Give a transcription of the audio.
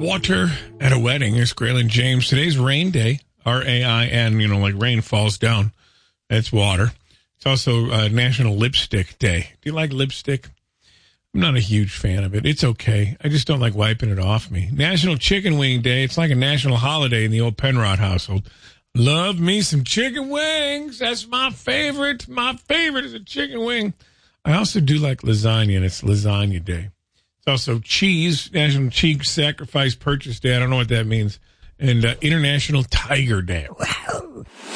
Water at a wedding. Here's Graylin James. Today's rain day. R-A-I-N, like rain falls down. That's water. It's also National Lipstick Day. Do you like lipstick? I'm not a huge fan of it. It's okay. I just don't like wiping it off me. National Chicken Wing Day. It's like a national holiday in the old Penrod household. Love me some chicken wings. That's my favorite. My favorite is a chicken wing. I also do like lasagna, and it's Lasagna Day. It's also cheese, National Cheese Sacrifice Purchase Day. I don't know what that means. And International Tiger Day.